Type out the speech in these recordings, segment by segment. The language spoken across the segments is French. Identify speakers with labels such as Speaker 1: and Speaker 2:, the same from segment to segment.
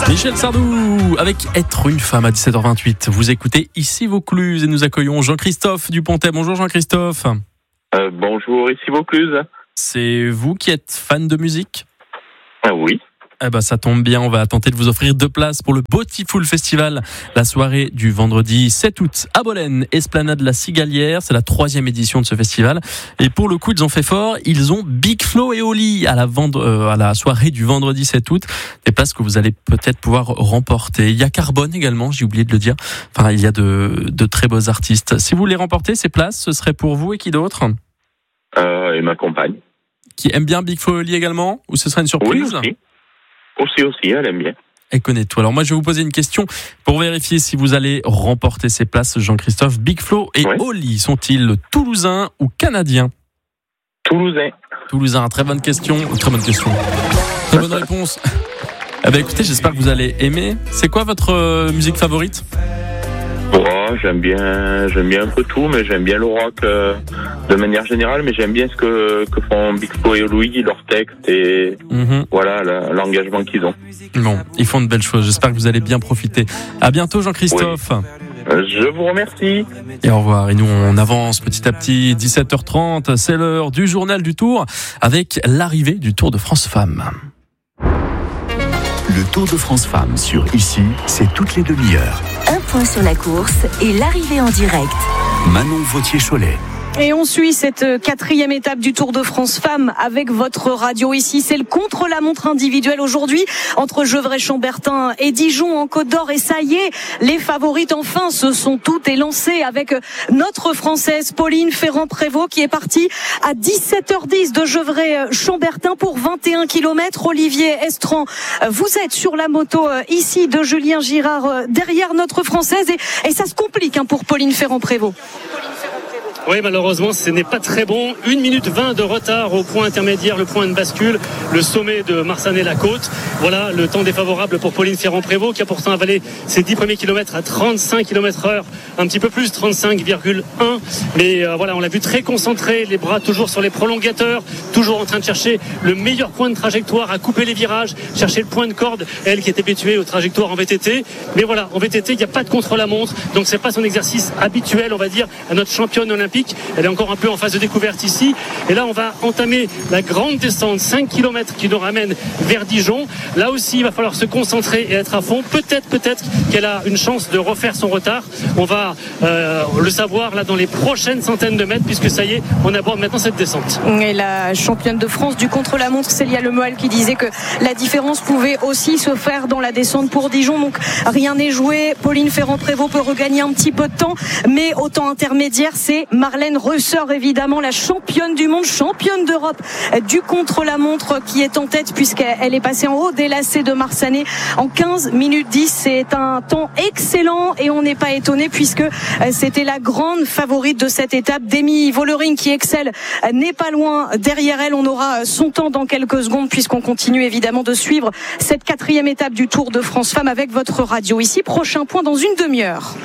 Speaker 1: Michel Sardou avec Être une femme à 17h28. Vous écoutez Ici Vaucluse et nous accueillons Jean-Christophe Dupontet. Bonjour Jean-Christophe.
Speaker 2: Bonjour, ici Vaucluse.
Speaker 1: C'est vous qui êtes fan de musique ?
Speaker 2: Oui.
Speaker 1: Eh ben, ça tombe bien, on va tenter de vous offrir 2 places pour le Beautiful Festival, la soirée du vendredi 7 août à Bolène, Esplanade La Cigalière. C'est la 3e édition de ce festival. Et pour le coup, ils ont fait fort. Ils ont Big Flo et Oli à la soirée du vendredi 7 août. Des places que vous allez peut-être pouvoir remporter. Il y a Carbone également, j'ai oublié de le dire. Enfin, il y a de très beaux artistes. Si vous voulez remporter ces places, ce serait pour vous et qui d'autre ?
Speaker 2: Et ma compagne.
Speaker 1: Qui aime bien Big Flo et Oli également ? Ou ce serait une surprise ?
Speaker 2: Oui, aussi, elle aime bien.
Speaker 1: Elle connaît tout. Alors moi, je vais vous poser une question pour vérifier si vous allez remporter ces places, Jean-Christophe. Big Flo et Oli sont-ils toulousains ou canadiens ? Toulousain, très bonne question. Très bonne réponse. Eh ben, écoutez, j'espère que vous allez aimer. C'est quoi votre musique favorite ?
Speaker 2: J'aime bien un peu tout, mais j'aime bien le rock de manière générale, mais j'aime bien ce que font Big Flo et Oli, leurs textes et voilà l'engagement qu'ils ont.
Speaker 1: Bon, ils font de belles choses. J'espère que vous allez bien profiter. À bientôt, Jean-Christophe.
Speaker 2: Je vous remercie.
Speaker 1: Et au revoir. Et nous, on avance petit à petit. 17h30, c'est l'heure du journal du Tour avec l'arrivée du Tour de France Femmes.
Speaker 3: Le Tour de France Femmes sur Ici, c'est toutes les demi-heures.
Speaker 4: Un point sur la course et l'arrivée en direct.
Speaker 3: Manon Vautier-Cholet.
Speaker 5: Et on suit cette 4e étape du Tour de France Femmes avec votre radio ici. C'est le contre-la-montre individuel aujourd'hui entre Gevrey-Chambertin et Dijon en Côte d'Or. Et ça y est, les favorites enfin se sont toutes élancées avec notre Française Pauline Ferrand-Prévot qui est partie à 17h10 de Gevrey-Chambertin pour 21 km. Olivier Estran, vous êtes sur la moto ici de Julien Girard derrière notre Française et ça se complique pour Pauline Ferrand-Prévot.
Speaker 6: Oui, malheureusement, ce n'est pas très bon. 1 minute 20 de retard au point intermédiaire, le point de bascule, le sommet de Marsanne-la-Côte. Voilà le temps défavorable pour Pauline Ferrand-Prévot qui a pourtant avalé ses 10 premiers kilomètres à 35 km/h, un petit peu plus, 35,1. Mais voilà, on l'a vu très concentré, les bras toujours sur les prolongateurs, toujours en train de chercher le meilleur point de trajectoire, à couper les virages, chercher le point de corde. Elle qui est habituée aux trajectoires en VTT. Mais voilà, en VTT, il n'y a pas de contre-la-montre, donc c'est pas son exercice habituel, on va dire, à notre championne olympique. Elle est encore un peu en phase de découverte ici. Et là, on va entamer la grande descente, 5 km qui nous ramène vers Dijon. Là aussi, il va falloir se concentrer et être à fond. Peut-être qu'elle a une chance de refaire son retard. On va le savoir là dans les prochaines centaines de mètres, puisque ça y est, on aborde maintenant cette descente.
Speaker 5: Et la championne de France du contre-la-montre, Célia Lemoal, qui disait que la différence pouvait aussi se faire dans la descente pour Dijon. Donc rien n'est joué. Pauline Ferrand-Prévot peut regagner un petit peu de temps, mais au temps intermédiaire, c'est Marlène Reusser, évidemment, la championne du monde, championne d'Europe du contre-la-montre qui est en tête puisqu'elle est passée en haut des lacets de Marsanne en 15 minutes 10. C'est un temps excellent et on n'est pas étonné puisque c'était la grande favorite de cette étape. Demi Vollering qui excelle n'est pas loin derrière elle. On aura son temps dans quelques secondes puisqu'on continue évidemment de suivre cette 4e étape du Tour de France Femmes avec votre radio ici. Prochain point dans une demi-heure.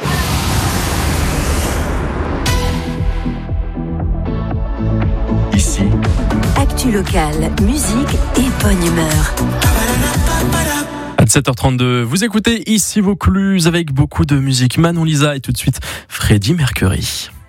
Speaker 3: Ici,
Speaker 4: Actu locale, musique et bonne humeur.
Speaker 1: À 17h32, vous écoutez Ici Vaucluse avec beaucoup de musique. Manon Lisa et tout de suite Freddie Mercury.